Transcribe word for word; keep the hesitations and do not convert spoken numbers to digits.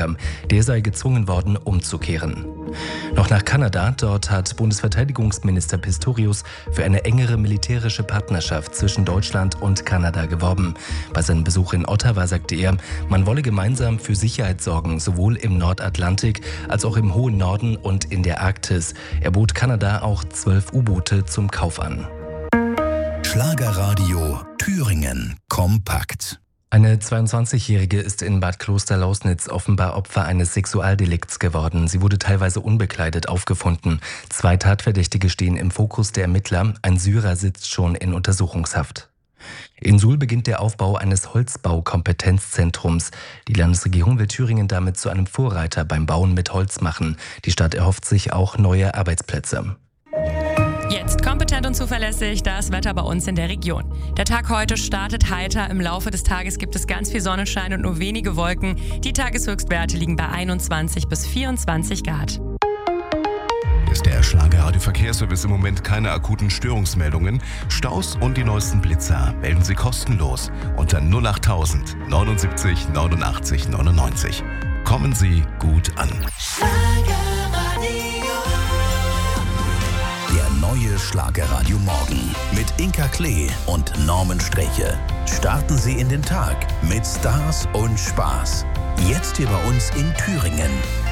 Politiker. Der sei gezwungen worden, umzukehren. Noch nach Kanada. Dort hat Bundesverteidigungsminister Pistorius für eine engere militärische Partnerschaft zwischen Deutschland und Kanada geworben. Bei seinem Besuch in Ottawa sagte er, man wolle gemeinsam für Sicherheit sorgen, sowohl im Nordatlantik als auch im hohen Norden und in der Arktis. Er bot Kanada auch zwölf U-Boote zum Kauf an. Schlagerradio Thüringen kompakt. Eine zweiundzwanzigjährige ist in Bad Klosterlausnitz offenbar Opfer eines Sexualdelikts geworden. Sie wurde teilweise unbekleidet aufgefunden. Zwei Tatverdächtige stehen im Fokus der Ermittler. Ein Syrer sitzt schon in Untersuchungshaft. In Suhl beginnt der Aufbau eines Holzbaukompetenzzentrums. Die Landesregierung will Thüringen damit zu einem Vorreiter beim Bauen mit Holz machen. Die Stadt erhofft sich auch neue Arbeitsplätze. Jetzt kompetent und zuverlässig das Wetter bei uns in der Region. Der Tag heute startet heiter. Im Laufe des Tages gibt es ganz viel Sonnenschein und nur wenige Wolken. Die Tageshöchstwerte liegen bei einundzwanzig bis vierundzwanzig Grad. Ist der Schlagerradio Verkehrsservice im Moment keine akuten Störungsmeldungen? Staus und die neuesten Blitzer melden Sie kostenlos unter null acht tausend neunundsiebzig neunundachtzig neunundneunzig. Kommen Sie gut an. Der neue Schlagerradio Morgen mit Inka Klee und Norman Streche. Starten Sie in den Tag mit Stars und Spaß. Jetzt hier bei uns in Thüringen.